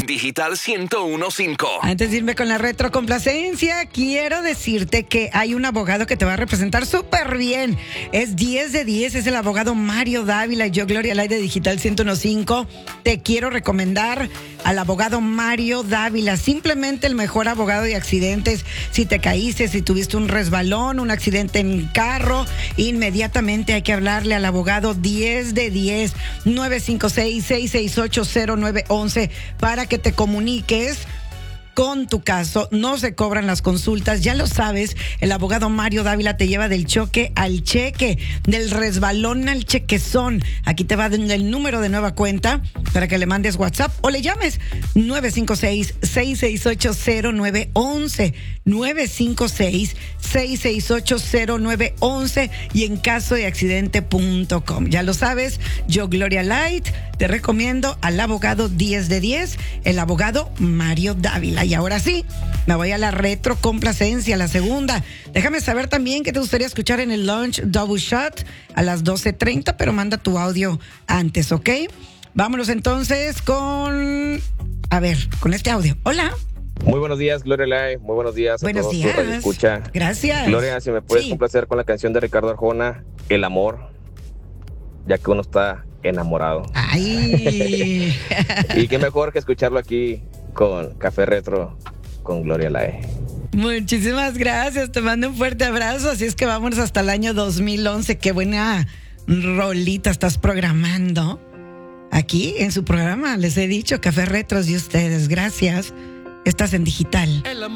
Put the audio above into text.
Digital 101.5. Antes de irme con la retrocomplacencia, quiero decirte que hay un abogado que te va a representar súper bien. Es 10 de 10, es el abogado Mario Dávila. Yo, Gloria Lai de Digital 101.5, te quiero recomendar al abogado Mario Dávila. Simplemente el mejor abogado de accidentes. Si te caíste, si tuviste un resbalón, un accidente en carro, inmediatamente hay que hablarle al abogado 10 de 10, 956-668-0911 para que te comuniques con tu caso. No se cobran las consultas, ya lo sabes. El abogado Mario Dávila te lleva del choque al cheque, del resbalón al chequezón. Aquí te va el número de nueva cuenta para que le mandes WhatsApp o le llames 956-668-0911, 956-668-0911 y en caso de accidente.com. Ya lo sabes, yo, Gloria Light, te recomiendo al abogado 10 de 10, el abogado Mario Dávila. Y ahora sí, me voy a la retrocomplacencia, la segunda. Déjame saber también qué te gustaría escuchar en el Lunch Double Shot a las 12:30, pero manda tu audio antes, ¿ok? Vámonos entonces con este audio. Hola. Muy buenos días, Gloria Lai. Muy buenos días a Buenos todos. días. Escucha. Gracias. Gloria, si me puedes Sí. complacer con la canción de Ricardo Arjona, El Amor, ya que uno está enamorado. Ay. Y qué mejor que escucharlo aquí con Café Retro con Gloria Lai. Muchísimas gracias, te mando un fuerte abrazo. Así es que vámonos hasta el año 2011. Qué buena rolita estás programando aquí en su programa. Les he dicho, Café Retros de ustedes. Gracias. Estás en digital.